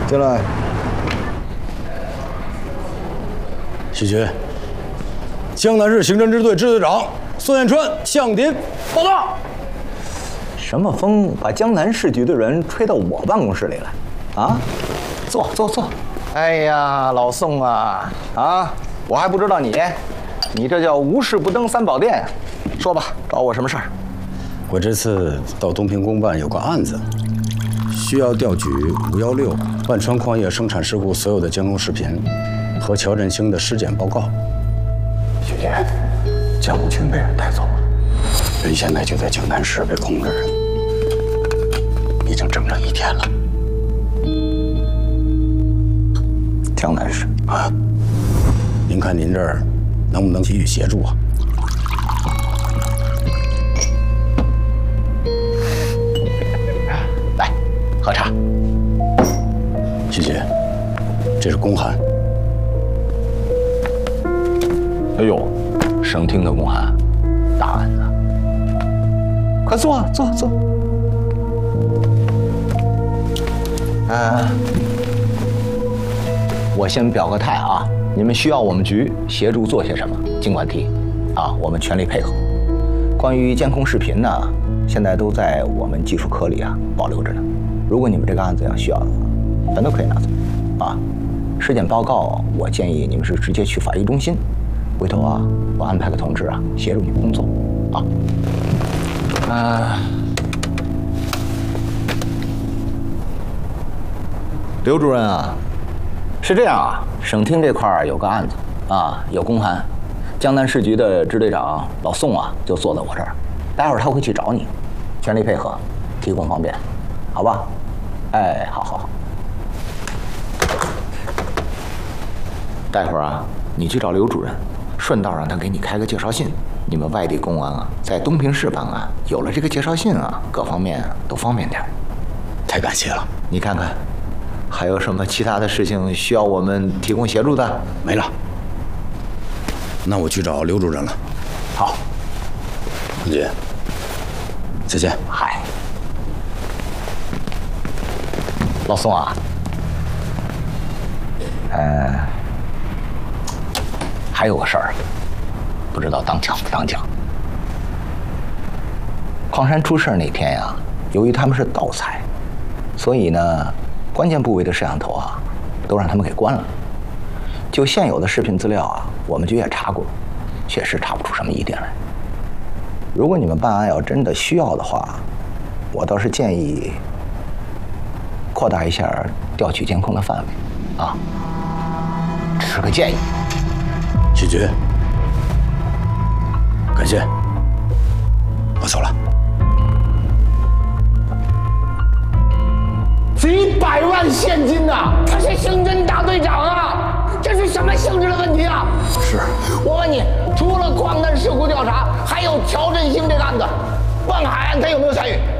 进来。许局，江南市刑侦支队支队长孙彦川向您报道。 什么风把江南市局的人吹到我办公室里来？啊，坐。哎呀，老宋啊，我还不知道你这叫无事不登三宝殿。说吧，找我什么事儿？ 我这次到东平公办有个案子，需要调取516万川矿业生产事故所有的监控视频和乔振兴的尸检报告。 许姐，江武清被人带走了， 人现在就在江南市被控制着，已经整整1天了。 江南市啊，您看您这儿能不能给予协助啊？ 来，喝茶。 谢谢。这是公函。 哎呦，省厅的公函，大案子。快坐。我先表个态啊，你们需要我们局协助做些什么，尽管提，我们全力配合。关于监控视频呢，现在都在我们技术科里保留着呢。如果你们这个案子要需要的话，全都可以拿走。尸检报告，我建议你们是直接去法医中心，回头我安排个同志协助你们工作刘主任是这样省厅这块有个案子有公函，江南市局的支队长老宋就坐在我这儿，待会儿他会去找你，全力配合，提供方便，好吧？哎，好。待会儿你去找刘主任，顺道让他给你开个介绍信。你们外地公安在东平市办案，有了这个介绍信各方面都方便点。 太感谢了。 你看看，还有什么其他的事情需要我们提供协助的？ 没了。那我去找刘主任了。 好， 洪姐，再见。 嗨，老宋还有个事儿，不知道当讲不当讲。矿山出事那天由于他们是盗采，所以呢，关键部位的摄像头都让他们给关了。就现有的视频资料我们局也查过，确实查不出什么疑点来。如果你们办案要真的需要的话，我倒是建议扩大一下调取监控的范围只是个建议。 许局，感谢，我走了。 几百万现金他是刑侦大队长这是什么性质的问题是。 我问你，除了矿难事故调查，还有乔振兴这个案子，万海案他有没有参与？